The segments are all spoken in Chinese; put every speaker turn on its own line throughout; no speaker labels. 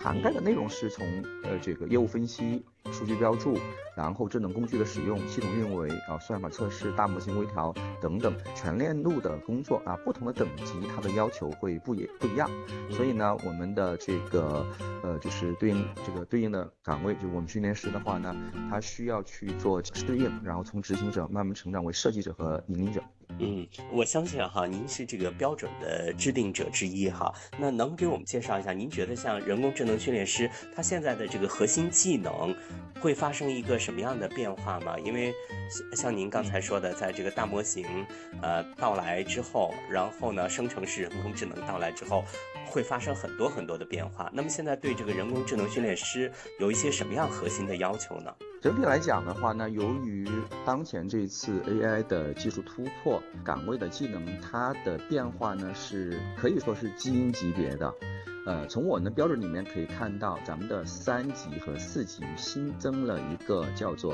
涵盖的内容是从这个业务分析、数据标注，然后智能工具的使用、系统运维算法测试、大模型微调等等全链路的工作啊，不同的等级它的要求会不一样。所以呢，我们的这个就是对应的岗位，就我们训练师的话呢，他需要去做适应，然后从执行者慢慢成长为设计者和引领者。
我相信哈，您是这个标准的制定者之一哈。那能给我们介绍一下，您觉得像人工智能训练师，他现在的这个核心技能会发生一个什么样的变化吗？因为像您刚才说的，在这个大模型到来之后，然后呢，生成式人工智能到来之后，会发生很多很多的变化。那么现在对这个人工智能训练师有一些什么样核心的要求呢？
整体来讲的话呢，由于当前这次 AI 的技术突破，岗位的技能它的变化呢是可以说是基因级别的。从我们的标准里面可以看到，咱们的3级和4级新增了一个叫做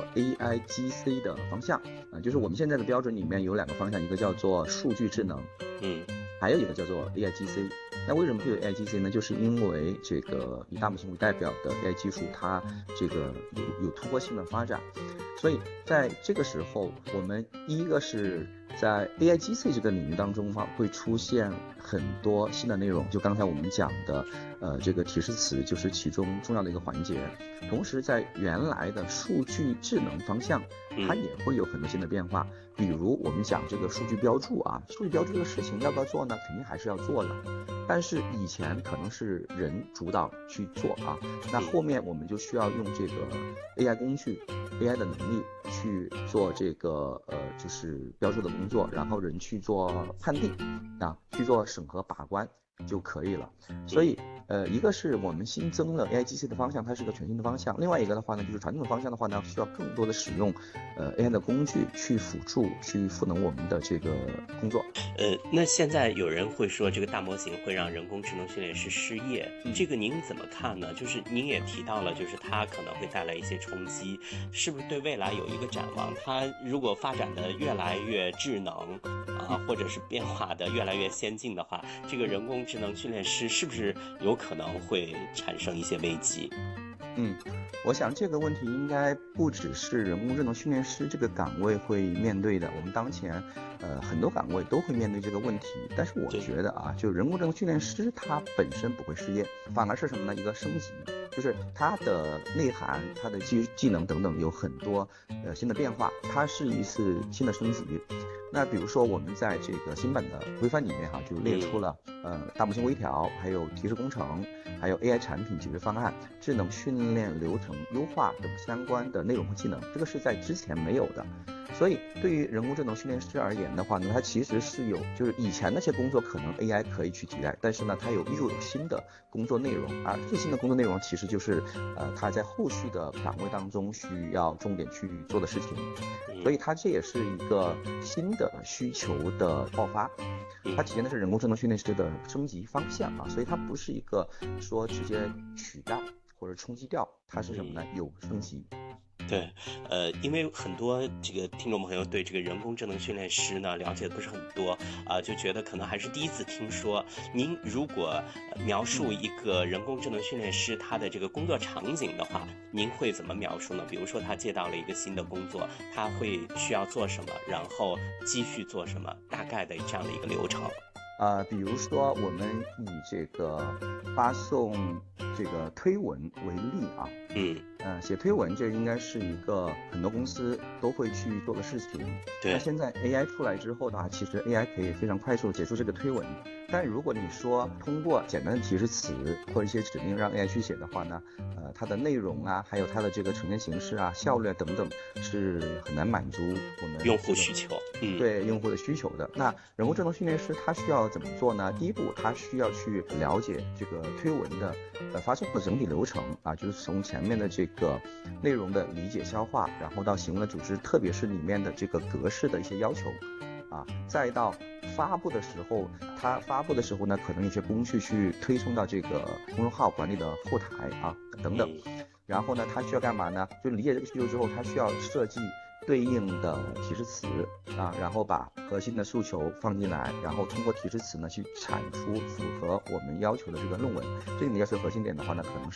AIGC 的方向，就是我们现在的标准里面有2个方向，一个叫做数据智能，还有一个叫做 AIGC。那为什么会有 AIGC 呢？就是因为这个以大模型为代表的 AI 技术，它这个有突破性的发展，所以在这个时候，我们第一个是在 AIGC 这个领域当中会出现很多新的内容，就刚才我们讲的这个提示词就是其中重要的一个环节。同时在原来的数据智能方向，它也会有很多新的变化。比如我们讲这个数据标注啊，数据标注这个事情要不要做呢？肯定还是要做的，但是以前可能是人主导去做啊，那后面我们就需要用这个 AI 工具、AI 的能力去做这个就是标注的工作，然后人去做判定啊，去做审核把关就可以了。所以一个是我们新增了 AIGC 的方向，它是个全新的方向。另外一个的话呢，就是传统的方向的话呢，需要更多的使用AI 的工具去辅助、去赋能我们的这个工作。
那现在有人会说这个大模型会让人工智能训练师失业，这个您怎么看呢？就是您也提到了，就是它可能会带来一些冲击，是不是对未来有一个展望？它如果发展的越来越智能啊，或者是变化的越来越先进的话，这个人工智能训练师是不是有可能会产生一些危机？
我想这个问题应该不只是人工智能训练师这个岗位会面对的，我们当前很多岗位都会面对这个问题。但是我觉得啊，就人工智能训练师他本身不会失业，反而是什么呢？一个升级，就是它的内涵、它的技能等等有很多新的变化，它是一次新的升级。那比如说我们在这个新版的规范里面就列出了大模型微调，还有提示工程，还有 AI 产品解决方案、智能训练流程优化等相关的内容和技能，这个是在之前没有的。所以对于人工智能训练师而言的话呢，它其实是有，就是以前那些工作可能 AI 可以去替代，但是呢，它有新的工作内容啊，最新的工作内容其实就是它在后续的岗位当中需要重点去做的事情，所以它这也是一个新的需求的爆发，它体现的是人工智能训练师的升级方向啊，所以它不是一个说直接取代或者冲击掉，它是什么呢？有升级。
对，因为很多这个听众朋友对这个人工智能训练师呢了解的不是很多就觉得可能还是第一次听说。您如果描述一个人工智能训练师他的这个工作场景的话，您会怎么描述呢？比如说他接到了一个新的工作，他会需要做什么，然后继续做什么，大概的这样的一个流程。
比如说我们以这个发送这个推文为例啊，写推文这应该是一个很多公司都会去做的事情。
对。
那现在 AI 出来之后的话，其实 AI 可以非常快速结束这个推文，但如果你说通过简单的提示词或者一些指令让 AI 去写的话呢，它的内容啊，还有它的这个呈现形式啊、效率等等，是很难满足我们
用户需求。
对用户的需求的。那人工智能训练师他需要怎么做呢？第一步，他需要去了解这个推文的发送的整体流程啊，就是从前面的这个内容的理解消化，然后到行为的组织，特别是里面的这个格式的一些要求啊，再到发布的时候，它发布的时候呢，可能有些工序去推送到这个公众号管理的后台啊等等。然后呢，他需要干嘛呢？就理解这个需求之后，他需要设计对应的提示词啊，然后把核心的诉求放进来，然后通过提示词呢去产出符合我们要求的这个论文。这里要求核心点的话呢，可能是